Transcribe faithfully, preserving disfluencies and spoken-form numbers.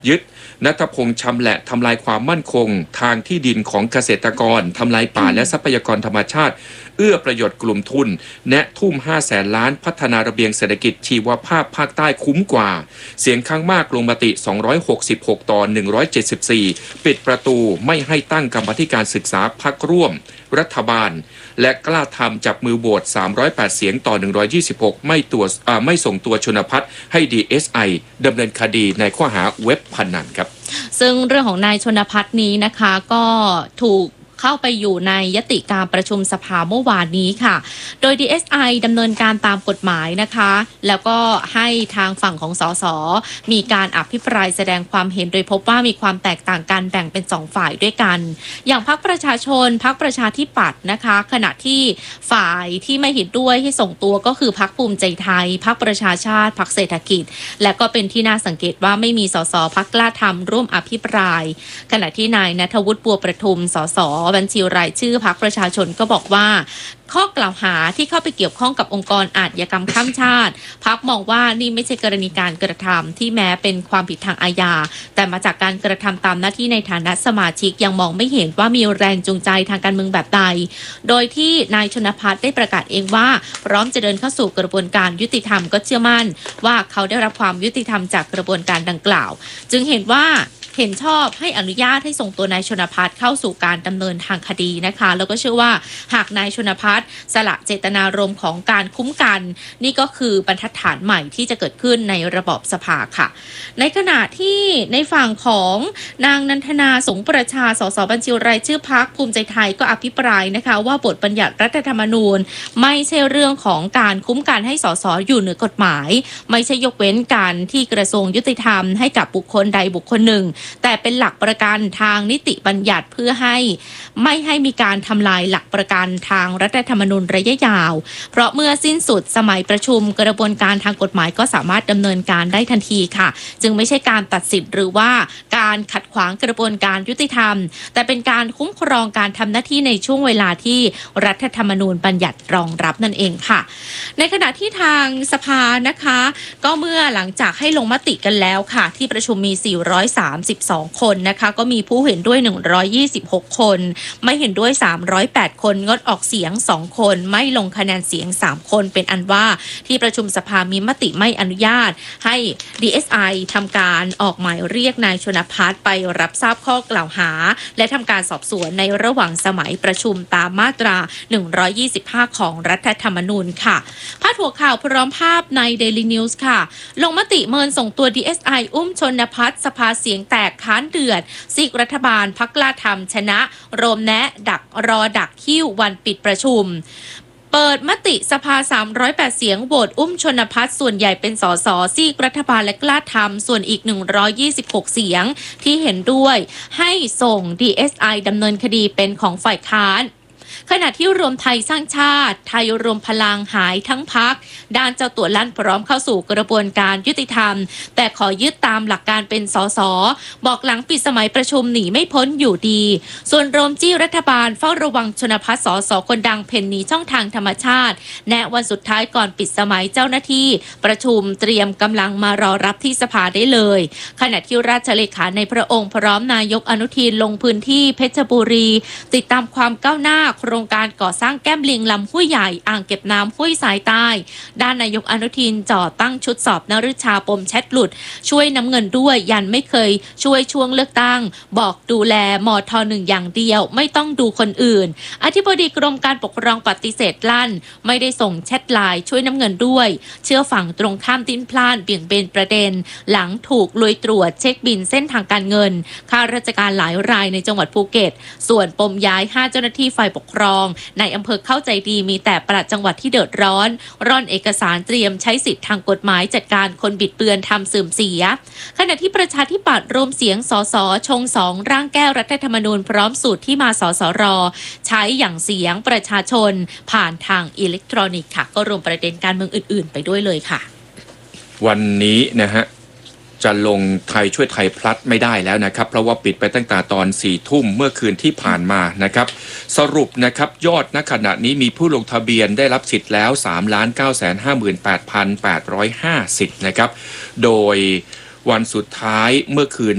ยึดณัฐพงษ์ชำแหละทำลายความมั่นคงทางที่ดินของเกษตรกรทำลายป่าและทรัพยากรธรรมชาติเอื้อประโยชน์กลุ่มทุนแนะทุ่มห้าแสนล้านพัฒนาระเบียงเศรษฐกิจชีวภาพภาคใต้คุ้มกว่าเสียงข้างมากลงมติสองร้อยหกสิบหกต่อหนึ่งร้อยเจ็ดสิบสี่ปิดประตูไม่ให้ตั้งกรรมาธิการศึกษาพรรคร่วมรัฐบาลและกล้าทำจับมือโหวตสามร้อยแปดเสียงต่อหนึ่งร้อยยี่สิบหกไม่ตัวไม่ส่งตัวชนพัฒน์ให้ ดี เอส ไอ ดำเนินคดีในข้อหาเว็บพนันครับซึ่งเรื่องของนายชนพัฒน์นี้นะคะก็ถูกเข้าไปอยู่ในยติการประชุมสภาเมื่อวานนี้ค่ะโดย ดี เอส ไอ ดำเนินการตามกฎหมายนะคะแล้วก็ให้ทางฝั่งของสสมีการอภิปรายแสดงความเห็นโดยพบว่ามีความแตกต่างกันแบ่งเป็นสองฝ่ายด้วยกันอย่างพรรคประชาชนพรรคประชาธิปัตย์นะคะขณะที่ฝ่ายที่ไม่เห็นด้วยให้ส่งตัวก็คือพรรคภูมิใจไทยพรรคประชาชาติพรรคเศรษฐกิจและก็เป็นที่น่าสังเกตว่าไม่มีสสพรรคกล้าทำร่วมอภิปรายขณะที่นายณัฐวุฒิบัวประทุมสสบัญชีรายชื่อพรรคประชาชนก็บอกว่าข้อกล่าวหาที่เข้าไปเกี่ยวข้องกับองค์กรอาชญากรรมข้ามชาติพรรคมองว่านี่ไม่ใช่กรณีการกระทำที่แม้เป็นความผิดทางอาญาแต่มาจากการกระทำตามหน้าที่ในฐานะสมาชิกยังมองไม่เห็นว่ามีแรงจูงใจทางการเมืองแบบใดโดยที่นายชนพัฒน์ได้ประกาศเองว่าพร้อมจะเดินเข้าสู่กระบวนการยุติธรรมก็เชื่อมั่นว่าเขาได้รับความยุติธรรมจากกระบวนการดังกล่าวจึงเห็นว่าเห็นชอบให้อนุญาตให้ส่งตัวนายชนพัฒน์เข้าสู่การดำเนินทางคดีนะคะแล้วก็เชื่อว่าหากนายชนพัฒน์สละเจตนารมณ์ของการคุ้มกันนี่ก็คือบรรทัดฐานใหม่ที่จะเกิดขึ้นในระบอบสภาค่ะในขณะที่ในฝั่งของนางนันทนาสงประชาสสบัญชีรายชื่อพรรคภูมิใจไทยก็อภิปรายนะคะว่าบทบัญญัติรัฐธรรมนูญไม่ใช่เรื่องของการคุ้มกันให้สสอยู่เหนือกฎหมายไม่ใช่ยกเว้นการที่กระทรวงยุติธรรมให้กับบุคคลใดบุคคลหนึ่งแต่เป็นหลักประกันทางนิติบัญญัติเพื่อให้ไม่ให้มีการทำลายหลักประกันทางรัฐธรรมนูญระยะยาวเพราะเมื่อสิ้นสุดสมัยประชุมกระบวนการทางกฎหมายก็สามารถดำเนินการได้ทันทีค่ะจึงไม่ใช่การตัดสินหรือว่าการขัดขวางกระบวนการยุติธรรมแต่เป็นการคุ้มครองการทำหน้าที่ในช่วงเวลาที่รัฐธรรมนูญบัญญัติรองรับนั่นเองค่ะในขณะที่ทางสภานะคะก็เมื่อหลังจากให้ลงมติกันแล้วค่ะที่ประชุมมีสี่ร้อยสามสิบสองคนนะคะก็มีผู้เห็นด้วยหนึ่งร้อยยี่สิบหกคนไม่เห็นด้วยสามร้อยแปดคนงดออกเสียงสองคนไม่ลงคะแนนเสียงสามคนเป็นอันว่าที่ประชุมสภามีมติไม่อนุญาตให้ ดี เอส ไอ ทำการออกหมายเรียกนายชนพัฒน์ไปรับทราบข้อกล่าวหาและทำการสอบสวนในระหว่างสมัยประชุมตามมาตราหนึ่งร้อยยี่สิบห้าของรัฐธรรมนูญค่ะพาดหัวข่าวพร้อมภาพใน Daily News ค่ะลงมติเมินส่งตัว ดี เอส ไอ อุ้มชนพัฒน์สภาเสียงแตกค้านเดือดซีกรัฐบาลพรรคกล้าทำชนะโรมแนะดักรอดักคิ้ววันปิดประชุมเปิดมติสภาสามร้อยแปดเสียงโหวตอุ้มชนพัฒน์ส่วนใหญ่เป็นสสซีกรัฐบาลและกล้าทำส่วนอีกหนึ่งร้อยยี่สิบหกเสียงที่เห็นด้วยให้ส่ง ดี เอส ไอ ดำเนินคดีเป็นของฝ่ายค้านขณะที่รวมไทยสร้างชาติไทยรวมพลังหายทั้งพรรคด้านเจ้าตัวลั่นพร้อมเข้าสู่กระบวนการยุติธรรมแต่ขอยึดตามหลักการเป็นสสบอกหลังปิดสมัยประชุมหนีไม่พ้นอยู่ดีส่วนโรมจี้รัฐบาลเฝ้าระวังชนพัฒน์สสคนดังเพ่นหนีช่องทางธรรมชาติแนะวันสุดท้ายก่อนปิดสมัยเจ้าหน้าที่ประชุมเตรียมกำลังมารอรับที่สภาได้เลยขณะที่ราชเลขาในพระองค์พร้อมนายกอนุทินลงพื้นที่เพชรบุรีติดตามความก้าวหน้าโครงการก่อสร้างแก้มลิงลำห้วยใหญ่อ่างเก็บน้ำห้วยสายใต้ด้านนายกอนุทินจ่อตั้งชุดสอบนฤชาปมแชทหลุดช่วยน้ำเงินด้วยยันไม่เคยช่วยช่วงเลือกตั้งบอกดูแลมทหนึ่งอย่างเดียวไม่ต้องดูคนอื่นอธิบดีกรมการปกครองปฏิเสธลั่นไม่ได้ส่งแชทไลน์ช่วยน้ำเงินด้วยเชื่อฝั่งตรงข้ามติ้นพล่านเบี่ยงเบนประเด็นหลังถูกลุยตรวจเช็คบินเส้นทางการเงินข้าราชการหลายรายในจังหวัดภูเก็ตส่วนปมย้ายห้าเจ้าหน้าที่ฝ่ายปกครองในอำเภอเข้าใจดีมีแต่ปลัดจังหวัดที่เดือดร้อนร่อนเอกสารเตรียมใช้สิทธิทางกฎหมายจัดการคนบิดเบือนทำเสื่อมเสียขณะที่ประชาธิปัตย์รวมเสียงสสชงสองร่างแก้รัฐธรรมนูญพร้อมสูตรที่มาสสรใช้อย่างเสียงประชาชนผ่านทางอิเล็กทรอนิกส์ค่ะก็รวมประเด็นการเมืองอื่นๆไปด้วยเลยค่ะวันนี้นะฮะจะลงไทยช่วยไทยพลัดไม่ได้แล้วนะครับเพราะว่าปิดไปตั้งแต่ตอนสี่ทุ่มเมื่อคืนที่ผ่านมานะครับสรุปนะครับยอดณขณะนี้มีผู้ลงทะเบียนได้รับสิทธิ์แล้ว สามล้านเก้าแสนห้าหมื่นแปดพันแปดร้อยห้าสิบ นะครับโดยวันสุดท้ายเมื่อคืน